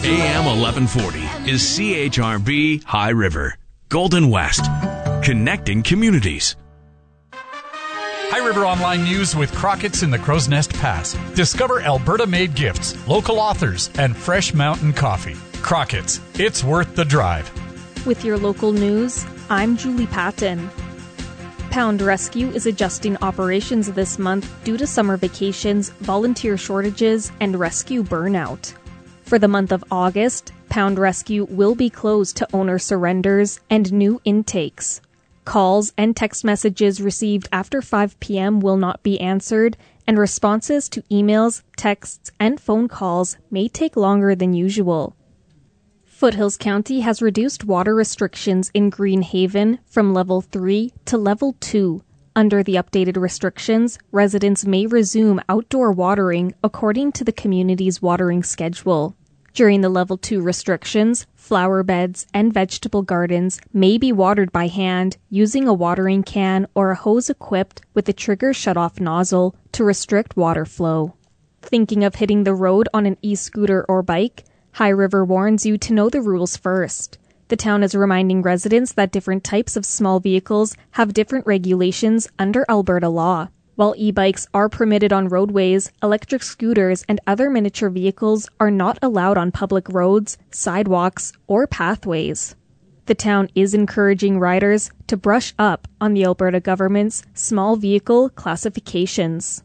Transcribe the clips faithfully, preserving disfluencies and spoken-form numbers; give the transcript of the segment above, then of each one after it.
A M eleven forty is C H R B High River, Golden West, connecting communities. High River Online News with Crockett's in the Crow's Nest Pass. Discover Alberta-made gifts, local authors, and fresh mountain coffee. Crockett's, it's worth the drive. With your local news, I'm Julie Patton. Pound Rescue is adjusting operations this month due to summer vacations, volunteer shortages, and rescue burnout. For the month of August, Pound Rescue will be closed to owner surrenders and new intakes. Calls and text messages received after five p.m. will not be answered, and responses to emails, texts, and phone calls may take longer than usual. Foothills County has reduced water restrictions in Greenhaven from level three to level two. Under the updated restrictions, residents may resume outdoor watering according to the community's watering schedule. During the level two restrictions, flower beds and vegetable gardens may be watered by hand using a watering can or a hose equipped with a trigger shutoff nozzle to restrict water flow. Thinking of hitting the road on an e-scooter or bike? High River warns you to know the rules first. The town is reminding residents that different types of small vehicles have different regulations under Alberta law. While e-bikes are permitted on roadways, electric scooters and other miniature vehicles are not allowed on public roads, sidewalks, or pathways. The town is encouraging riders to brush up on the Alberta government's small vehicle classifications.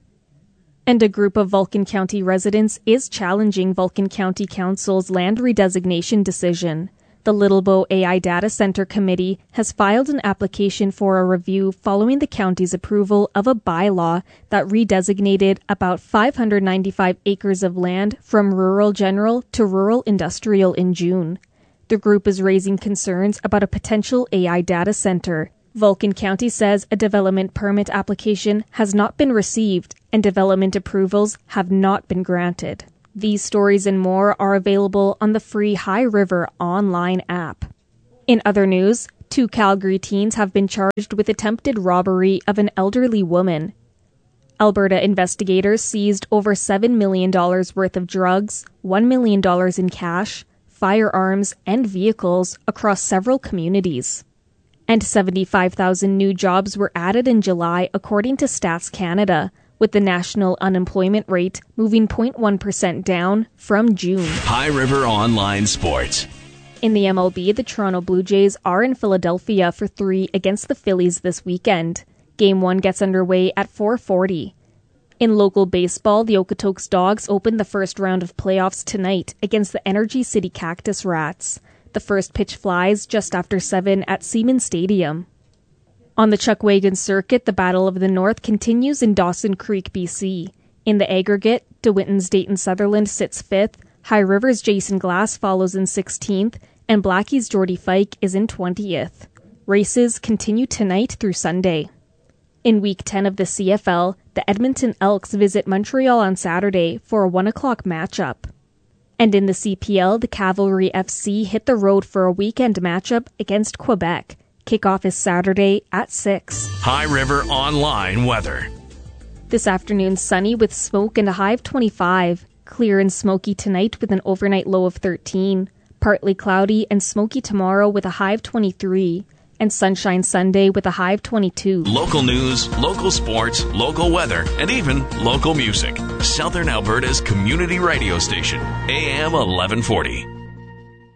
And a group of Vulcan County residents is challenging Vulcan County Council's land redesignation decision. The Little Bow A I Data Center Committee has filed an application for a review following the county's approval of a bylaw that redesignated about five hundred ninety-five acres of land from rural general to rural industrial in June. The group is raising concerns about a potential A I data center. Vulcan County says a development permit application has not been received and development approvals have not been granted. These stories and more are available on the free High River online app. In other news, two Calgary teens have been charged with attempted robbery of an elderly woman. Alberta investigators seized over seven million dollars worth of drugs, one million dollars in cash, firearms, and vehicles across several communities. And seventy-five thousand new jobs were added in July, according to Stats Canada, with the national unemployment rate moving zero point one percent down from June. High River Online Sports. In the M L B, the Toronto Blue Jays are in Philadelphia for three against the Phillies this weekend. Game one gets underway at four forty. In local baseball, the Okotoks Dogs open the first round of playoffs tonight against the Energy City Cactus Rats. The first pitch flies just after seven at Siemens Stadium. On the Chuckwagon Circuit, the Battle of the North continues in Dawson Creek, B C. In the aggregate, DeWitten's Dayton Sutherland sits fifth, High River's Jason Glass follows in sixteenth, and Blackie's Jordy Fike is in twentieth. Races continue tonight through Sunday. In Week ten of the C F L, the Edmonton Elks visit Montreal on Saturday for a one o'clock matchup. And in the C P L, the Cavalry F C hit the road for a weekend matchup against Quebec. Kickoff is Saturday at six. High River Online Weather. This afternoon, sunny with smoke and a high of twenty-five. Clear and smoky tonight with an overnight low of thirteen. Partly cloudy and smoky tomorrow with a high of twenty-three. And sunshine Sunday with a high of twenty-two. Local news, local sports, local weather, and even local music. Southern Alberta's community radio station, A M eleven forty.